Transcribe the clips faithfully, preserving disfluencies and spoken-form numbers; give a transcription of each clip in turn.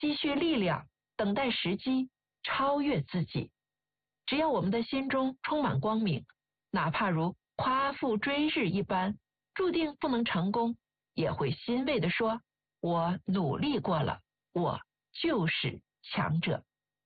积蓄力量，等待时机，超越自己。只要我们的心中充满光明，哪怕如夸父追日一般，注定不能成功，也会欣慰地说，我努力过了，我就是强者。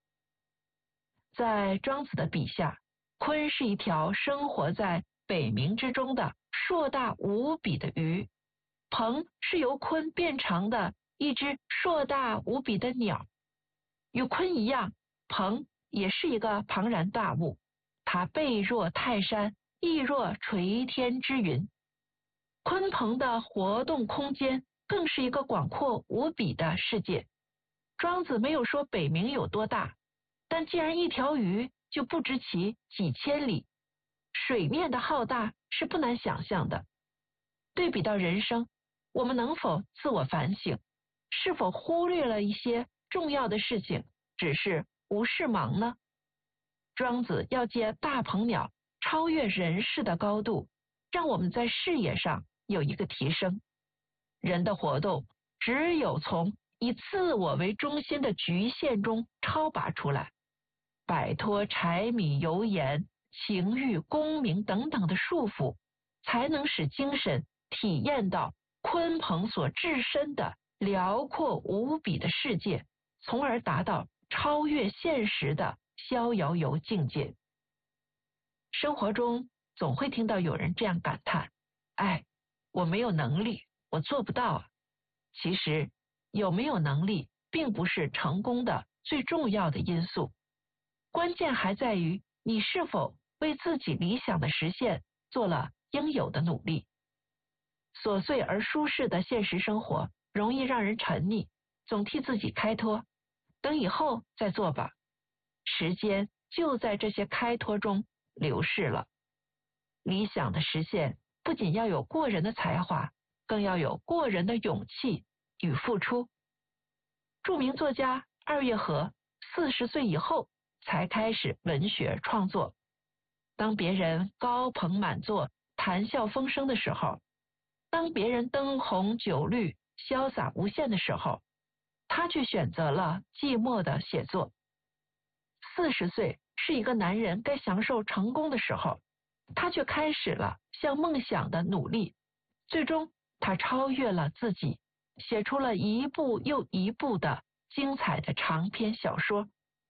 在庄子的笔下，鲲是一条生活在北冥之中的硕大无比的鱼，鹏是由鲲变成的一只硕大无比的鸟。与鲲一样，鹏也是一个庞然大物，它背若泰山，翼若垂天之云。鲲鹏的活动空间更是一个广阔无比的世界。庄子没有说北冥有多大，但既然一条鱼就不知其几千里，水面的浩大是不难想象的。对比到人生，我们能否自我反省，是否忽略了一些重要的事情，只是无事忙呢？庄子要借大鹏鸟超越人世的高度，让我们在视野上有一个提升。人的活动只有从以自我为中心的局限中超拔出来，摆脱柴米油盐、情欲、功名等等的束缚，才能使精神体验到鲲鹏所置身的辽阔无比的世界，从而达到超越现实的逍遥游境界。生活中总会听到有人这样感叹，哎，我没有能力，我做不到啊。其实有没有能力并不是成功的最重要的因素，关键还在于你是否为自己理想的实现做了应有的努力。琐碎而舒适的现实生活容易让人沉溺，总替自己开脱，等以后再做吧。时间就在这些开脱中流逝了。理想的实现不仅要有过人的才华，更要有过人的勇气与付出。著名作家二月河四十岁以后才开始文学创作。当别人高朋满座、谈笑风生的时候，当别人灯红酒绿、潇洒无限的时候，他却选择了寂寞的写作。四十岁是一个男人该享受成功的时候，他却开始了向梦想的努力。最终他超越了自己，写出了一部又一部的精彩的长篇小说。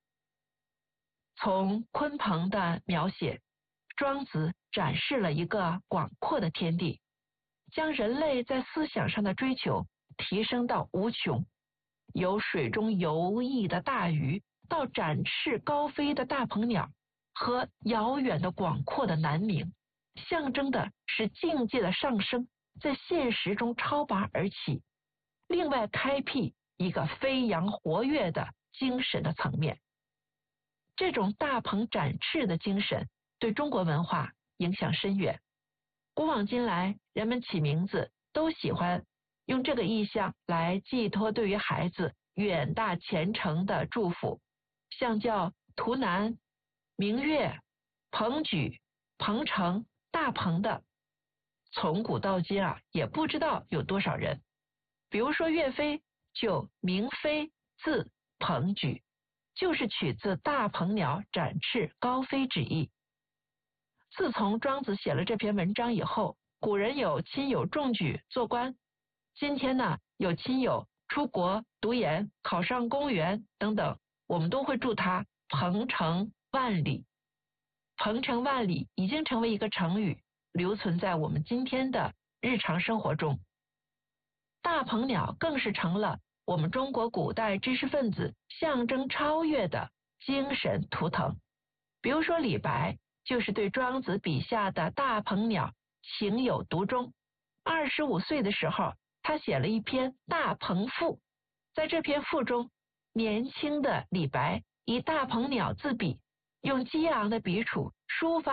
从鲲鹏的描写，庄子展示了一个广阔的天地，将人类在思想上的追求提升到无穷。由水中游弋的大鱼，到展翅高飞的大鹏鸟，和遥远的广阔的南冥，象征的是境界的上升，在现实中超拔而起，另外开辟一个飞扬活跃的精神的层面。这种大鹏展翅的精神对中国文化影响深远。古往今来，人们起名字都喜欢用这个意象来寄托对于孩子远大前程的祝福，像叫图南、明月、鹏举、鹏程、大鹏的，从古到今啊，也不知道有多少人。比如说岳飞就名飞，字鹏举，就是取自大鹏鸟展翅高飞之意。自从庄子写了这篇文章以后，古人有亲友中举做官，今天呢有亲友出国读研考上公务员等等，我们都会祝他鹏程万里。鹏程万里已经成为一个成语，留存在我们今天的日常生活中。大鹏鸟更是成了我们中国古代知识分子象征超越的精神图腾。比如说李白就是对庄子笔下的大鹏鸟情有独钟。二十五岁的时候，他写了一篇《大鹏赋》。在这篇赋中，年轻的李白以大鹏鸟自比，用激昂的笔触抒发